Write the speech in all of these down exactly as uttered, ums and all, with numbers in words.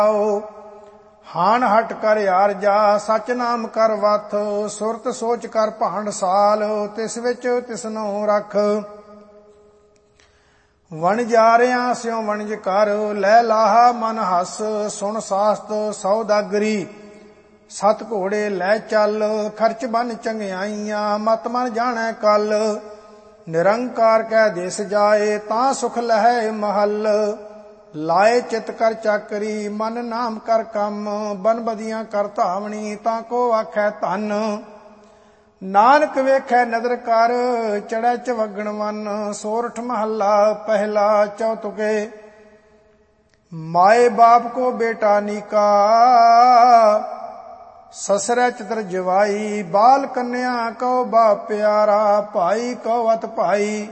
ਹਾਨ ਹਟ ਕਰ ਆਰਜਾ ਸਚ ਨਾਮ ਕਰ ਵਥ। ਸੁਰਤ ਸੋਚ ਕਰ ਭਾਂਡ ਸਾਲ ਤਿਸ ਵਿੱਚ ਤਿਸਨੋ ਰਖ। ਵਣਜਾਰਿਆਂ ਸਿਉ ਵਣਜ ਕਰ ਲੈ ਲਾਹਾ ਮਨ ਹਸ। ਸੁਣ ਸਾਸਤ ਸੌਦਾਗਰੀ ਸਤ ਘੋੜੇ ਲੈ ਚੱਲ। ਖਰਚ ਬਨ ਚੰਗਿਆਈਆਂ ਮਤ ਮਨ ਜਾਣੈ ਕਲ। ਨਿਰੰਕਾਰ ਕੈ ਦੇਸ ਜਾਏ ਤਾਂ ਸੁਖ ਲਹੈ ਮਹਲ। ਲਾਏ ਚਿਤ ਕਰ ਚਾਕਰੀ ਮਨ ਨਾਮ ਕਰ ਕੰਮ। ਬਨ ਬਦੀਆਂ ਕਰ ਧਾਵਣੀ ਤਾਂ ਕੋ ਆਖੈ ਧਨ। ਨਾਨਕ ਵੇਖੈ ਨਦਰ ਕਰ ਚੜੈ ਚਵਗਣ ਵਨ। ਸੋਰਠ ਮਹੱਲਾ ਪਹਿਲਾ ਚੌਤੁਕੇ। ਮਾਏ ਬਾਪ ਕੋ ਬੇਟਾ ਨੀਕਾ ਸਸਰੈ ਚਤਰ ਜਵਾਈ। ਬਾਲ ਕੰਨਿਆ ਕਉ ਬਾਪ ਪਿਆਰਾ ਭਾਈ ਕਉ ਅਤ ਭਾਈ।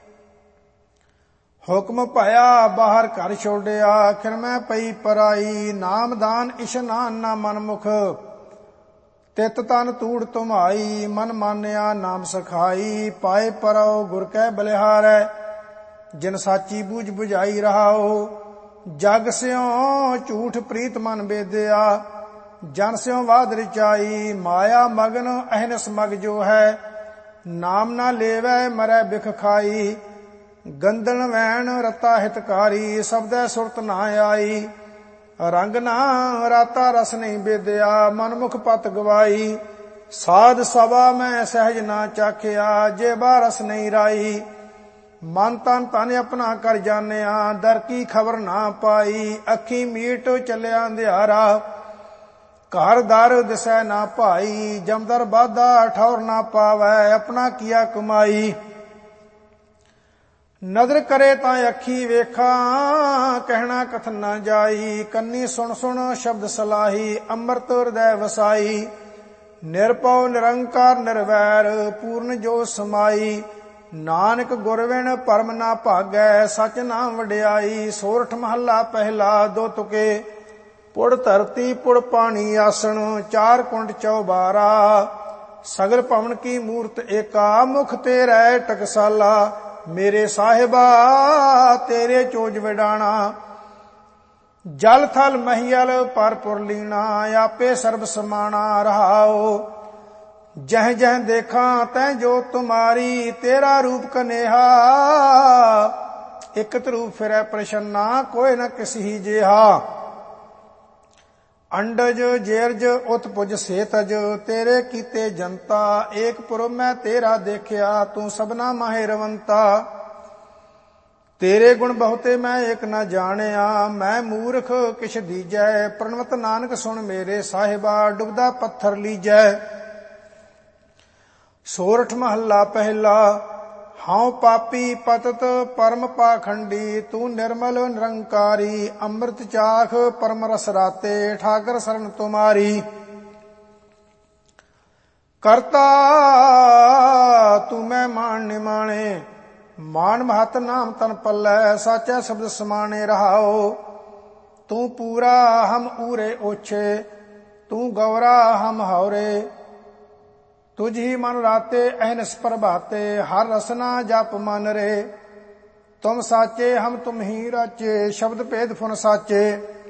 ਹੁਕਮ ਭਇਆ ਬਾਹਰ ਘਰ ਛੋੜਿਆ ਖਿਰਮੈ ਪਈ ਪਰਾਈ। ਨਾਮਦਾਨ ਇਸ਼ਨਾਨ ਨਾ ਮਨਮੁਖ ਤਿਤ ਤਨ ਤੂੜ ਤੁਮਾਈ। ਮਨ ਮਾਨਿਆ ਨਾਮ ਸਖਾਈ ਪਾਏ ਪਰਉ ਗੁਰ ਕੈ ਬਲਿਹਾਰੈ। ਜਿਨ ਸਾਚੀ ਬੂਝ 부ਝਾਈ ਰਹਾਓ। ਜਗ ਸਿਉ ਝੂਠ ਪ੍ਰੀਤ ਮਨ ਬੇਦਿਆ ਜਨ ਸਿਉ ਬਾਧ ਰਚਾਈ। ਮਾਇਆ ਮਗਨ ਅਹਨਸ ਮਗ ਜੋ ਹੈ ਨਾਮ ਨਾ ਲੇਵੈ ਮਰੈ ਬਿਖ ਖਾਈ। ਗੰਦਨ ਵੈਣ ਰਤਾ ਹਿਤਕਾਰੀ ਸਬਦੈ ਸੁਰਤ ਨਾ ਆਈ। ਰੰਗ ਨਾ ਰਾਤਾ ਰਸ ਨਹੀਂ ਬੇਦਿਆ ਮਨਮੁਖ ਪਤ ਗਵਾਈ। ਸਾਧ ਸਭਾ ਮੈਂ ਸਹਿਜ ਨਾ ਚਾਖਿਆ ਜੇ ਬਾ ਰਸ ਨਹੀਂ ਰਾਈ। ਮਨ ਤਨ ਤਨ ਆਪਣਾ ਕਰ ਜਾਣਿਆ ਦਰ ਕੀ ਖਬਰ ਨਾ ਪਾਈ। ਅੱਖੀ ਮੀਟ ਚੱਲਿਆ ਅੰਧਿਆਰਾ ਘਰ ਦਰ ਦਿਸੈ ਨਾ ਭਾਈ। ਜਮਦਰ ਬਾਧਾ ਠੌਰ ਨਾ ਪਾਵੈ ਆਪਣਾ ਕੀਆ ਕਮਾਈ। ਨਦਰ ਕਰੇ ਤਾਂ ਅੱਖੀ ਵੇਖਾਂ ਕਹਿਣਾ ਕਥਨ ਨਾ ਜਾਈ। ਕੰਨੀ ਸੁਣ ਸੁਣ ਸ਼ਬਦ ਸਲਾਹੀ ਅੰਮ੍ਰਿਤ ਹਿਰਦੈ ਵਸਾਈ। ਨਿਰਭਉ ਨਿਰੰਕਾਰ ਨਿਰਵੈਰ ਪੂਰਨ ਜੋ ਸਮਾਈ। ਨਾਨਕ ਗੁਰ ਵਿਣ ਭਰਮ ਨਾ ਭਾਗੈ ਸਚ ਨਾਮ ਵਡਿਆਈ। ਸੋਰਠ ਮਹੱਲਾ ਪਹਿਲਾ ਦੋ ਤੁਕੇ। ਪੁੜ ਧਰਤੀ ਪੁੜ ਪਾਣੀ ਆਸਣ ਚਾਰ ਕੁੰਡ ਚੌਬਾਰਾ। ਸਗਲ ਭਵਨ ਕੀ ਮੂਰਤ ਏਕਾ ਮੁਖ ਤੇਰੈ ਟਕਸਾਲਾ। ਮੇਰੇ ਸਾਹਿਬਾ ਤੇਰੇ ਚੋਜ ਵਿਡਾਣਾ ਜਲ ਥਲ ਮਹੀਲ ਪਰਪੁਰ ਲੀਣਾ। ਆਪੇ ਸਰਬ ਸਮਾਣਾ ਰਹਾਓ। ਜਹ ਜਹ ਦੇਖਾਂ ਤੈ ਜੋ ਤੁਮਾਰੀ ਤੇਰਾ ਰੂਪ ਕਨੇਹਾ। ਇਕ ਰੂਪ ਫਿਰੈ ਪ੍ਰਸੰਨਾ ਕੋਇ ਨ ਕਿਸੀ ਜਿਹਾ। ਅੰਡਜ ਜੇਰਜ ਉਤਪੁਜ ਸੇਤਜ ਤੇਰੇ ਕੀਤੇ ਜਨਤਾ। ਏਕ ਪੁਰਬ ਮੈਂ ਤੇਰਾ ਦੇਖਿਆ ਤੂੰ ਸਭਨਾ ਮਾਹੇ ਰਵੰਤਾ। ਤੇਰੇ ਗੁਣ ਬਹੁਤੇ ਮੈਂ ਏਕ ਨਾ ਜਾਣਿਆ ਮੈਂ ਮੂਰਖ ਕਿਛ ਦੀਜੈ। ਪ੍ਰਣਵਤ ਨਾਨਕ ਸੁਣ ਮੇਰੇ ਸਾਹਿਬਾ ਡੁਬਦਾ ਪੱਥਰ ਲੀਜੈ। ਸੋਰਠ ਮਹੱਲਾ ਪਹਿਲਾ। ਹਉ ਪਾਪੀ ਪਤਤ ਪਰਮ ਪਾਖੰਡੀ ਤੂੰ ਨਿਰਮਲ ਨਿਰੰਕਾਰੀ। ਅੰਮ੍ਰਿਤ ਚਾਖ ਪਰਮ ਰਸ ਰਾਤੇ ਠਾਕਰ ਸਰਨ ਤੁਮਾਰੀ। ਕਰਤਾ ਤੂੰ ਮੈਂ ਮਾਣ ਨਿਮਾਣੇ ਮਾਨ ਮਹਤ ਨਾਮ ਤਨ ਪੱਲੈ। ਸਾਚੈ ਸ਼ਬਦ ਸਮਾਣੇ ਰਹਾਓ। ਤੂੰ ਪੂਰਾ ਹਮ ਊਰੇ ਓਛੇ ਤੂੰ ਗੌਰਾ ਹਮ ਹੌਰੇ। ਤੁਝ ਹੀ ਮਨ ਰਾਤੇ ਅਹਨਸ ਪ੍ਰਭਾਤੇ ਹਰ ਰਸਨਾ ਜਪ ਮਨ ਰੇ। ਤੁਮ ਸਾਚੇ ਹਮ ਤੁਮ ਹੀ ਰਾਚੇ ਸ਼ਬਦ ਭੇਦ ਫੁਨ ਸਾਚੇ।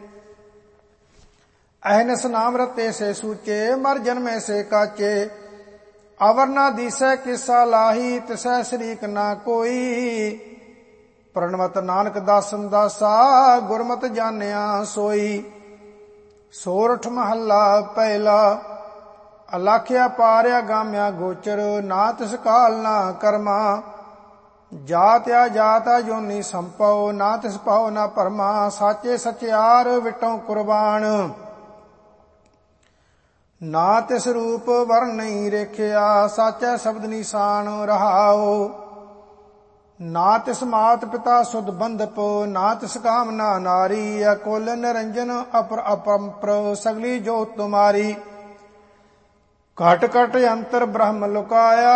ਅਹਨਸ ਨਾਮ ਰਤੇ ਸੇ ਸੂਚੇ ਮਰ ਜਨਮੇ ਸੇ ਕਾਚੇ। ਅਵਰ ਨਾ ਦੀਸੈ ਕਿਸਾ ਲਾਹੀ ਤਿਸੈ ਸ਼ਰੀਕ ਨਾ ਕੋਈ। ਪ੍ਰਣਵਤ ਨਾਨਕ ਦਾਸਨ ਦਾਸਾ ਗੁਰਮਤ ਜਾਣਿਆ ਸੋਈ। ਸੋਰਠ ਮਹੱਲਾ ਪਹਿਲਾ। ਅਲਾਖਿਆ ਪਾਰਿਆ ਗਾਮਿਆ ਗੋਚਰ ਨਾ ਤਿਸ ਕਾਲ ਨਾ ਕਰਮਾ। ਜਾਤਿਆ ਜਾਤਾ ਜੋਨੀ ਸੰਪਉ ਨਾ ਤਿਸ ਪਾਉ ਨਾ ਭਰਮਾ। ਸਾਚੇ ਸਚਿਆਰ ਵਿਟੋਂ ਕੁਰਬਾਨ ਨਾ ਤਿਸ ਰੂਪ ਵਰਨ ਨਹੀਂ ਰੇਖਿਆ। ਸਾਚੈ ਸ਼ਬਦ ਨਿਸ਼ਾਨ ਰਹਾਓ। ਨਾ ਤਿਸ ਮਾਤ ਪਿਤਾ ਸੁਧ ਬੰਧਪ ਨਾ ਤਿਸ ਕਾਮਨਾ ਨਾਰੀ। ਅਕੁਲ ਨਿਰੰਜਨ ਅਪਰ ਅਪੰਪਰ ਸਗਲੀ ਜੋਤ ਤੁਮਾਰੀ। ਘਟ ਘਟ ਅੰਤਰ ਬ੍ਰਹਮ ਲੁਕਾਇਆ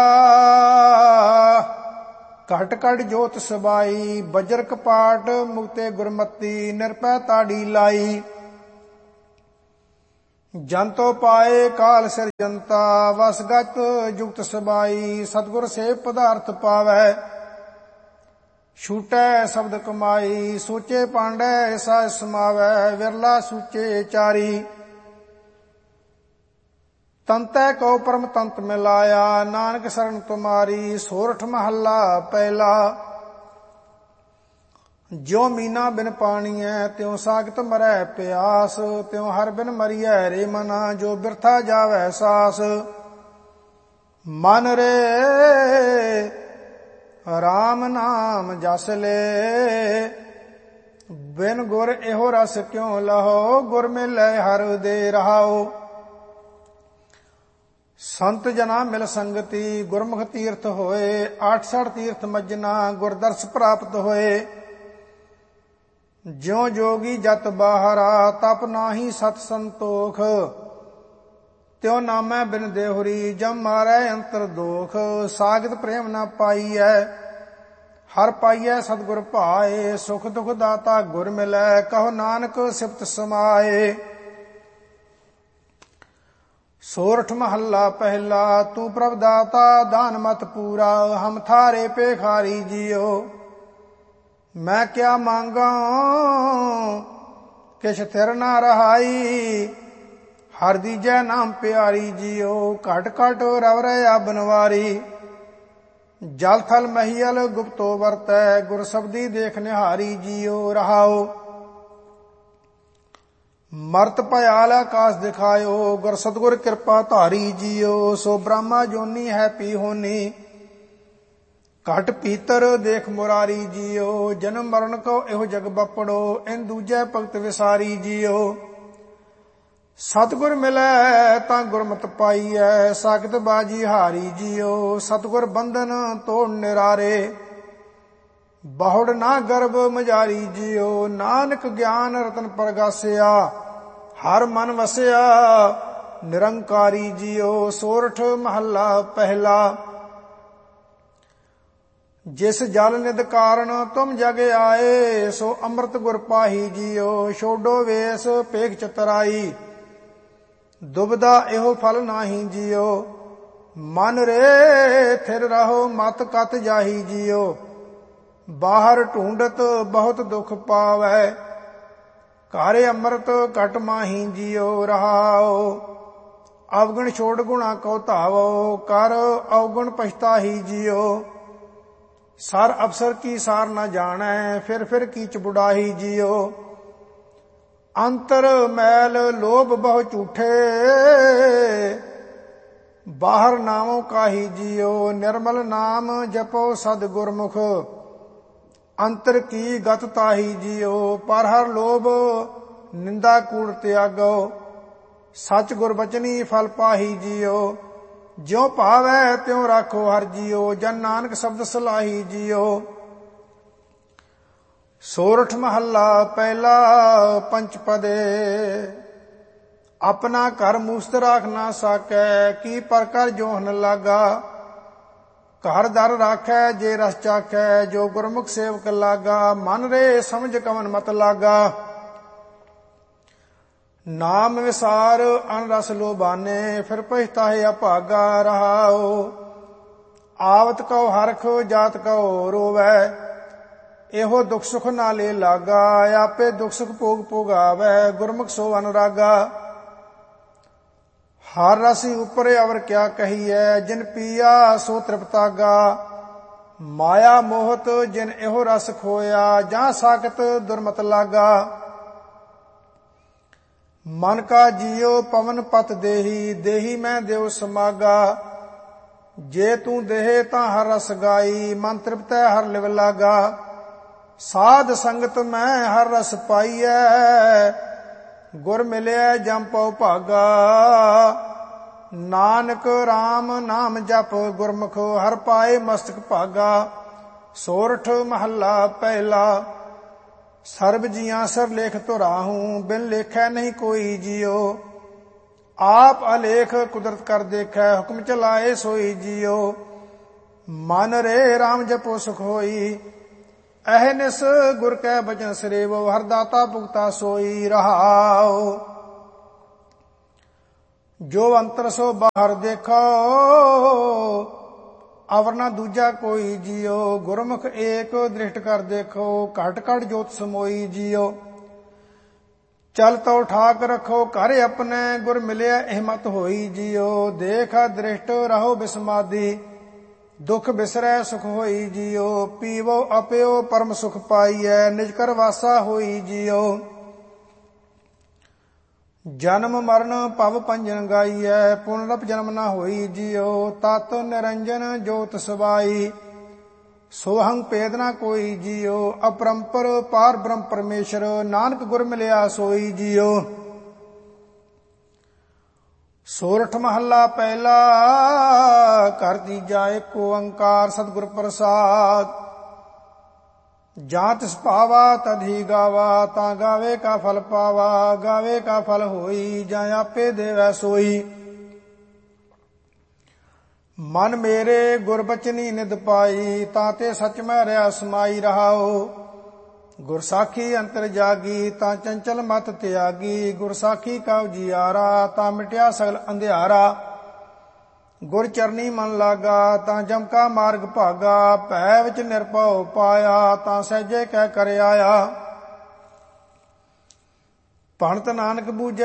ਘਟ ਘਟ ਜੋਤ ਸਬਾਈ। ਬਜਰ ਕਪਾਟ ਮੁਕਤੇ ਗੁਰਮਤੀ ਨਿਰਪੈ ਤਾੜੀ ਲਾਈ। ਜੰਤੋ ਪਾਏ ਕਾਲ ਸਿਰਜੰਤਾ ਵਸਗਤ ਜੁਗਤ ਸਬਾਈ। ਸਤਿਗੁਰ ਸੇ ਪਦਾਰਥ ਪਾਵੈ ਛੂਟੈ ਸ਼ਬਦ ਕਮਾਈ, ਸੋਚੇ ਪਾਂਡੈ ਐਸਾ ਸਮਾਵੈ, ਵਿਰਲਾ ਸੂਚੇ ਚਾਰੀ। ਤੰਤੈ ਕਉ ਪਰਮ ਤੰਤ ਮਿਲਾਇਆ, ਨਾਨਕ ਸਰਣ ਤੁਮਾਰੀ। ਸੋਰਠ ਮਹੱਲਾ ਪਹਿਲਾ। ਜਿਉ ਮੀਨਾ ਬਿਨ ਪਾਣੀਐ, ਤਿਉ ਸਾਗਤ ਮਰੈ ਪਿਆਸ। ਤਿਉ ਹਰ ਬਿਨ ਮਰੀਐ ਰੇ ਮਨਾ, ਜੋ ਬਿਰਥਾ ਜਾਵੈ ਸਾਸ। ਮਨ ਰੇ ਰਾਮ ਨਾਮ ਜਸ ਲੈ, ਬਿਨ ਗੁਰ ਇਹੋ ਰਸ ਕਿਉ ਲਹੋ। ਗੁਰ ਮਿਲੈ ਹਰ ਦੇ ਰਹਾਉ। ਸੰਤ ਜਨਾ ਮਿਲ ਸੰਗਤੀ, ਗੁਰਮੁਖ ਤੀਰਥ ਹੋਏ। ਆਠਸਠ ਤੀਰਥ ਮੱਜਨਾ, ਗੁਰਦਰਸ ਪ੍ਰਾਪਤ ਹੋਏ। ਜਿਉ ਜੋਗੀ ਜਤ ਬਾਹਰਾ, ਤਪ ਨਾਹੀ ਸਤ ਸੰਤੋਖ। ਤਿਉ ਨਾਮੈ ਬਿਨ ਦੇਹੁਰੀ, ਜਮ ਮਾਰੈ ਅੰਤਰ ਦੋਖ। ਸਾਗਤ ਪ੍ਰੇਮ ਨਾ ਪਾਈਐ, ਹਰ ਪਾਈਐ ਸਤਿਗੁਰ ਭਾਏ। ਸੁਖ ਦੁਖ ਦਾਤਾ ਗੁਰ ਮਿਲੈ, ਕਹੋ ਨਾਨਕ ਸਿਫਤ ਸਮਾਏ। ਸੋਰਠ ਮਹੱਲਾ ਪਹਿਲਾ। ਤੂੰ ਪ੍ਰਭ ਦਾਤਾ ਦਾਨ ਮਤ ਪੂਰਾ, ਹਮ ਥਾਰੇ ਭੇਖਾਰੀ ਜੀਓ। ਮੈਂ ਕਿਆ ਮੰਗਾ ਕਿਛ ਥਿਰ ਨਾ ਰਹਾਈ, ਹਰ ਦੀਜੈ ਨਾਮ ਪਿਆਰੀ ਜੀਓ। ਘਟ ਘਟ ਰਵ ਰਹਿਆ ਬਨਵਾਰੀ, ਜਲ ਥਲ ਮਹੀਲ ਗੁਪਤੋ ਵਰਤੈ। ਗੁਰ ਸਬਦੀ ਦੇਖ ਨਿਹਾਰੀ ਜੀਓ ਰਹਾਓ। ਮਰਤ ਭਇਆਲ ਆਕਾਸ ਦਿਖਾਇਓ, ਗੁਰ ਸਤਿਗੁਰ ਕਿਰਪਾ ਧਾਰੀ ਜੀਓ। ਸੋ ਬ੍ਰਹਮਾ ਜੋਨੀ ਹੈ ਪੀ ਹੋਨੀ, ਘਟ ਪੀਤਰ ਦੇਖ ਮੁਰਾਰੀ ਜੀਓ। ਜਨਮ ਮਰਨ ਕੋ ਇਹੋ ਜਗ ਬਪੜੋ, ਇਨ ਦੂਜੈ ਭਗਤ ਵਿਸਾਰੀ ਜੀਓ। ਸਤਿਗੁਰ ਮਿਲੈ ਤਾਂ ਗੁਰਮਤਿ ਪਾਈਐ, ਸਾਖਤ ਬਾਜੀ ਹਾਰੀ ਜੀਓ। ਸਤਿਗੁਰ ਬੰਧਨ ਤੋੜ ਨਿਰਾਰੇ, ਬਹੁੜ ਨਾ ਗਰਭ ਮਜਾਰੀ ਜੀਓ। ਨਾਨਕ ਗਿਆਨ ਰਤਨ ਪ੍ਰਗਾਸਿਆ, ਹਰ ਮਨ ਵਸਿਆ ਨਿਰੰਕਾਰੀ ਜੀਓ। ਸੋਰਠ ਮਹੱਲਾ ਪਹਿਲਾ। ਜਿਸ ਜਲ ਨਿਧ ਕਾਰਨ ਤੁਮ ਜਗ ਆਏ, ਸੋ ਅੰਮ੍ਰਿਤ ਗੁਰ ਪਾਹੀ ਜੀਓ। ਛੋਡੋ ਵੇਸ ਪੇਖ ਚਤਰਾਈ, ਦੁਬਦਾ ਇਹੋ ਫਲ ਨਾਹੀ ਜੀਓ। ਮਨ ਰੇ ਥਿਰ ਰਹੋ ਮਤ ਕਤ ਜਾਹੀ ਜੀਓ। ਬਾਹਰ ਢੂੰਡਤ ਬਹੁਤ ਦੁਖ ਪਾਵੈ, ਘਰ ਅੰਮ੍ਰਿਤ ਘਟ ਮਾਹੀ ਜੀਓ ਰਹਾਓ। ਅਵਗੁਣ ਛੋੜ ਗੁਣਾ ਕਉ ਧਾਵੋ, ਕਰ ਅਵਗੁਣ ਪਛਤਾਹੀ ਜੀਓ। ਸਰ ਅਫਸਰ ਕੀ ਸਾਰ ਨਾ ਜਾਣੈ, ਫਿਰ ਫਿਰ ਕੀਚ ਬੁੜਾਹੀ ਜੀਓ। ਅੰਤਰ ਮੈਲ ਲੋਭ ਬਹੁ ਝੂਠੇ, ਬਾਹਰ ਨਾਮੋ ਕਾਹੀ ਜੀਓ। ਨਿਰਮਲ ਨਾਮ ਜਪੋ ਸਦ ਗੁਰਮੁਖ, ਅੰਤਰ ਕੀ ਗਤ ਤਾਹੀ ਜੀਓ। ਪਰ ਹਰ ਲੋਭ ਨਿੰਦਾ ਕੂੜ ਤਿਆਗੋ, ਸੱਚ ਗੁਰ ਬਚਨੀ ਫਲ ਪਾਹੀ ਜੀਓ। ਜਿਉ ਭਾਵੈ ਤਿਉ ਰਾਖੋ ਹਰ ਜੀਓ, ਜਨ ਨਾਨਕ ਸ਼ਬਦ ਸਲਾਹੀ ਜੀਓ। ਸੋਰਠ ਮਹੱਲਾ ਪਹਿਲਾ। ਪੰਚ ਪਦੇ। ਆਪਣਾ ਘਰ ਮੂਸਤ ਰਾਖ ਨਾ ਸਾਕੈ, ਕੀ ਪਰ ਕਰ ਜੋਹਨ ਲਾਗਾ। ਘਰ ਦਰ ਰਾਖੈ ਜੇ ਰਸ ਚਾਖੈ, ਜੋ ਗੁਰਮੁਖ ਸੇਵਕ ਲਾਗਾ। ਮਨ ਰੇ ਸਮਝ ਕਵਨ ਮਤ ਲਾਗਾ, ਨਾਮ ਵਿਸਾਰ ਅਨ ਰਸ ਲੋਬਾਨੇ। ਫਿਰ ਪਛਤਾਹੇ ਅਭਾਗਾ ਰਹਾਓ। ਆਵਤ ਕਉ ਹਰਖ ਜਾਤ ਕਉ ਰੋਵੈ, ਇਹੋ ਦੁਖ ਸੁਖ ਨਾਲੇ ਲਾਗਾ। ਆਪੇ ਦੁਖ ਸੁਖ ਭੋਗ ਭੋਗਾਵੈ, ਗੁਰਮੁਖ ਸੋ ਅਨੁਰਾਗਾ। ਹਰ ਰਸੀ ਉਪਰ ਅਵਰ ਕਿਆ ਕਹੀਐ, ਜਿਨ ਪੀਆ ਸੋ ਤ੍ਰਿਪਤਾਗਾ। ਮਾਇਆ ਮੋਹਤ ਜਿਨ ਇਹੋ ਰਸ ਖੋਇਆ, ਜਾਂ ਸਾਖਤ ਦੁਰਮਤ ਲਾਗਾ। ਮਨ ਕਾ ਜੀਉ ਪਵਨ ਪਤ ਦੇਹੀ, ਦੇਹੀ ਮੈਂ ਦਿਉ ਸਮਾਗਾ। ਜੇ ਤੂੰ ਦੇਹ ਤਾਂ ਹਰ ਰਸ ਗਾਈ, ਮਨ ਤ੍ਰਿਪਤੈ ਹਰ ਲਿਵ ਲਾਗਾ। ਸਾਧ ਸੰਗਤ ਮੈਂ ਹਰ ਰਸ ਪਾਈਐ, ਗੁਰ ਮਿਲਿਆ ਜਮ ਪਉ ਭਾਗਾ। ਨਾਨਕ RAM ਨਾਮ ਜਪ ਗੁਰਮੁਖ, ਹਰ ਪਾਏ ਮਸਤਕ ਭਾਗਾ। ਸੋਰਠ ਮਹੱਲਾ ਪਹਿਲਾ। ਸਰਬ ਜੀਆਂ ਸਰ ਲੇਖ ਧੁਰਾਹੂੰ, ਬਿਨ ਲੇਖੈ ਨਹੀਂ ਕੋਈ ਜੀਓ। ਆਪ ਅਲੇਖ ਕੁਦਰਤ ਕਰ ਦੇਖੈ, ਹੁਕਮ ਚਲਾਏ ਸੋਈ ਜੀਓ। ਮਨ ਰੇ RAM ਜਪੋ ਸੁਖ ਹੋਈ, ਅਹਨਿਸ ਗੁਰ ਕੈ ਬਚਨ ਸਰੇਵੋ। ਹਰ ਦਾਤਾ ਭੁਗਤਾ ਸੋਈ ਰਹਾਓ। ਜੋ ਅੰਤਰ ਸੋ ਬਾਹਰ ਦੇਖੋ, ਅਵਰ ਨਾ ਦੂਜਾ ਕੋਈ ਜੀਓ। ਗੁਰਮੁਖ ਏਕ ਦ੍ਰਿਸ਼ਟ ਕਰ ਦੇਖੋ, ਘਟ ਘਟ ਜੋਤ ਸਮੋਈ ਜੀਓ। ਚਲ ਤੋ ਠਾਕ ਰੱਖੋ ਘਰ ਆਪਣੇ, ਗੁਰ ਮਿਲਿਆ ਹਿੰਮਤ ਹੋਈ ਜੀਓ। ਦੇਖ ਦ੍ਰਿਸ਼ਟ ਰਹੋ ਬਿਸਮਾਦੀ, ਦੁਖ ਬਿਸਰੈ ਸੁਖ ਹੋਈ ਜੀਓ। ਪੀਵੋ ਅਪਿਓ ਪਰਮ ਸੁਖ ਪਾਈਐ, ਨਿਜ ਕਰ ਵਾਸਾ ਹੋਈ ਜੀਓ। ਜਨਮ ਮਰਨ ਭਵ ਭੰਜਨ ਗਾਈਐ, ਪੁਨਰਪ ਜਨਮ ਨਾ ਹੋਈ ਜੀਓ। ਤਤ ਨਿਰੰਜਨ ਜੋਤ ਸਬਾਈ, ਸੋਹੰ ਭੇਦ ਨਾ ਕੋਈ ਜੀਓ। ਅਪਰੰਪਰ ਪਾਰ ਬ੍ਰਹਮ ਪਰਮੇਸ਼ਰ, ਨਾਨਕ ਗੁਰ ਮਿਲਿਆ ਸੋਈ ਜੀਓ। ਸੋਰਠ ਮਹੱਲਾ ਪਹਿਲਾ, ਘਰ ਤੀਜਾ ਏਕ ਓੰਕਾਰ ਸਤਿਗੁਰ ਪ੍ਰਸਾਦ। ਜਾਂ ਤਿਸ ਭਾਵਾ ਤਦ ਹੀ ਗਾਵਾ, ਤਾਂ ਗਾਵੇ ਕਾ ਫਲ ਪਾਵਾ। ਗਾਵੇ ਕਾ ਫਲ ਹੋਈ, ਜਾਂ ਆਪੇ ਦੇਵੈ ਸੋਈ। ਮਨ ਮੇਰੇ ਗੁਰ ਬਚਨੀ ਨਿਧ ਪਾਈ, ਤਾਂ ਤੇ ਸਚ ਮੈਂ ਰਿਆ ਸਮਾਈ ਰਹਾਓ। ਗੁਰ ਸਾਖੀ ਅੰਤਰ ਜਾਗੀ, ਤਾਂ ਚੰਚਲ ਮਤ ਤਿਆਗੀ। ਗੁਰ ਸਾਖੀ ਕਾ ਉਜਿਆਰਾ, ਤਾਂ ਮਿਟਿਆ ਸਗਲ ਅੰਧਿਆਰਾ। ਗੁਰ ਚਰਨੀ ਮਨ ਲਾਗਾ, ਤਾਂ ਜਮ ਕਾ ਮਾਰਗ ਭਾਗਾ। ਭੈ ਵਿੱਚ ਨਿਰਭਉ ਪਾਇਆ, ਤਾਂ ਸਹਿਜੇ ਕਹਿ ਕਰ ਆਇਆ। ਭਣਤ ਨਾਨਕ ਬੂਝੈ